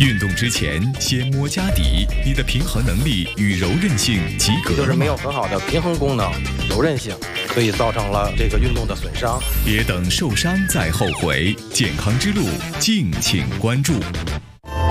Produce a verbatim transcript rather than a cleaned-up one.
运动之前先摸家底，你的平衡能力与柔韧性及格就是没有很好的平衡功能、柔韧性，所以造成了这个运动的损伤。 别等受伤再后悔，健康之路敬请关注。